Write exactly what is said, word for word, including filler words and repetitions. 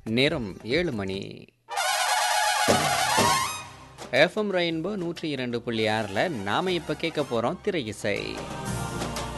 நேரம் ஏழு மணி. FM rainbow நூற்றி இரண்டு புள்ளி ஆறில் நாம் இப்போ கேட்க போகிறோம் திரை இசை.